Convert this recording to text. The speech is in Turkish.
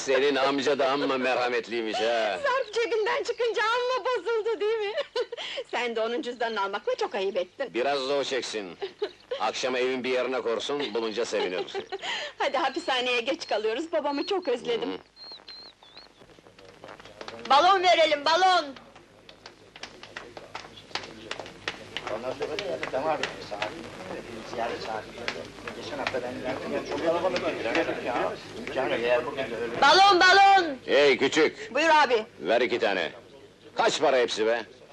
Senin amca da amma merhametliymiş ha! Zarf cebinden çıkınca amma bozuldu değil mi? Sen de onun cüzdanını almakla çok ayıp ettin. Biraz da o çeksin. Akşam evin bir yerine korsun, bulunca sevinir. Hadi hapishaneye geç kalıyoruz, babamı çok özledim. Balon verelim, balon! Ondan sonra da yakıt var. Ziyaret saati. Geçen hafta ben geldim, çok kalabalık ya. İmkanı eğer bugün de öyle. Balon, balon! Hey küçük, Buyur abi. ver 2 tane. Kaç para hepsi be?